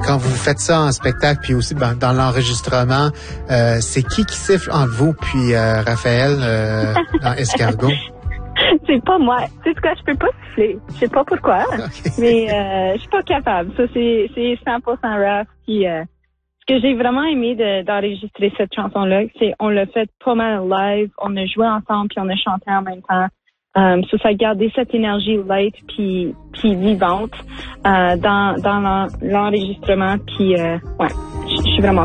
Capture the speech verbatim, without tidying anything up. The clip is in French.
quand vous faites ça en spectacle, puis aussi ben, dans l'enregistrement, euh, c'est qui qui siffle entre vous puis euh, Raphaël euh, dans Escargot? C'est pas moi. C'est ce que je peux pas siffler. Je sais pas pourquoi, okay. mais euh, je suis pas capable. Ça, c'est, c'est cent pour cent Raph. Puis, euh, ce que j'ai vraiment aimé de, d'enregistrer cette chanson-là, c'est on l'a fait pas mal live. On a joué ensemble, puis on a chanté en même temps. Um, so ça a gardé cette énergie light puis puis vivante euh, dans dans l'enregistrement puis euh, ouais, je suis vraiment